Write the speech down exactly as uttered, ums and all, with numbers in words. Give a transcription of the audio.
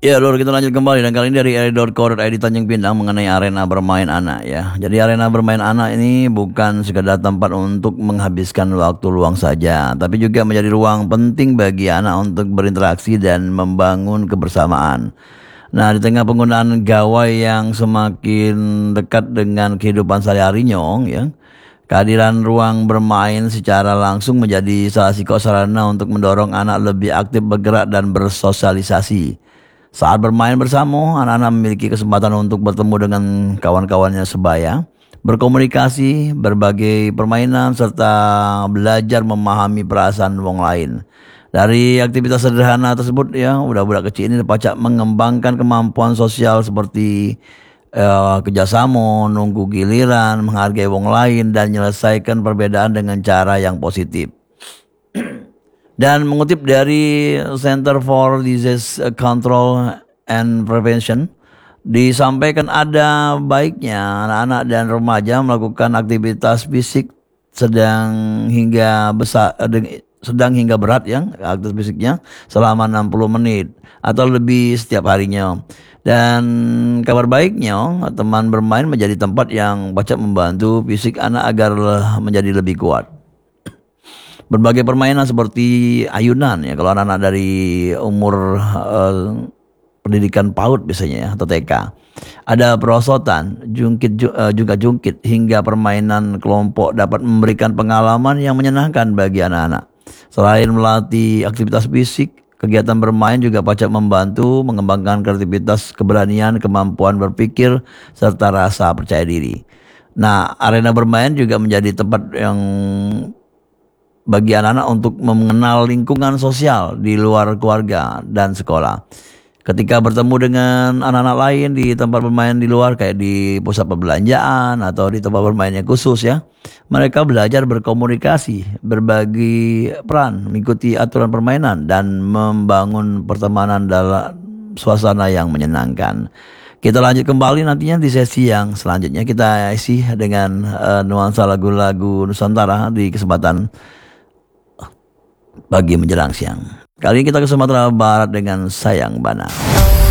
Ya Lur, kita lanjut kembali dan kali ini dari r i titik co titik i d Tanjung Pinang mengenai arena bermain anak ya. Jadi arena bermain anak ini bukan sekadar tempat untuk menghabiskan waktu luang saja, tapi juga menjadi ruang penting bagi anak untuk berinteraksi dan membangun kebersamaan. Nah, di tengah penggunaan gawai yang semakin dekat dengan kehidupan sehari-harinya ya, kehadiran ruang bermain secara langsung menjadi salah satu sarana untuk mendorong anak lebih aktif bergerak dan bersosialisasi. Saat bermain bersama, anak-anak memiliki kesempatan untuk bertemu dengan kawan-kawannya sebaya, berkomunikasi, berbagai permainan, serta belajar memahami perasaan orang lain. Dari aktivitas sederhana tersebut ya, budak-budak kecil ini dapat mengembangkan kemampuan sosial seperti eh, kerjasama, nunggu giliran, menghargai orang lain, dan menyelesaikan perbedaan dengan cara yang positif. Dan mengutip dari Center for Disease Control and Prevention, disampaikan ada baiknya anak-anak dan remaja melakukan aktivitas fisik sedang hingga besar, sedang hingga berat ya, aktivitas fisiknya selama enam puluh menit atau lebih setiap harinya. Dan kabar baiknya, teman bermain menjadi tempat yang banyak membantu fisik anak agar menjadi lebih kuat. Berbagai permainan seperti ayunan ya, kalau anak-anak dari umur uh, pendidikan PAUD biasanya ya, atau T K. Ada perosotan, jungkit uh, juga jungkit hingga permainan kelompok dapat memberikan pengalaman yang menyenangkan bagi anak-anak. Selain melatih aktivitas fisik, kegiatan bermain juga pacak membantu mengembangkan kreativitas, keberanian, kemampuan berpikir, serta rasa percaya diri. Nah, arena bermain juga menjadi tempat yang bagi anak-anak untuk mengenal lingkungan sosial di luar keluarga dan sekolah. Ketika bertemu dengan anak-anak lain di tempat bermain di luar kayak di pusat perbelanjaan atau di tempat bermain yang khusus ya, mereka belajar berkomunikasi, berbagi peran, mengikuti aturan permainan, dan membangun pertemanan dalam suasana yang menyenangkan. Kita lanjut kembali nantinya di sesi yang selanjutnya, kita isi dengan uh, nuansa lagu-lagu Nusantara di kesempatan pagi menjelang siang. Kali ini kita ke Sumatera Barat dengan Sayang Bana.